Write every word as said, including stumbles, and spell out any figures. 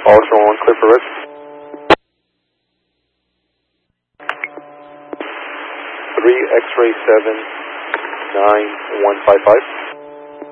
Ultra one, clear for risk. three X-ray seven nine one five five.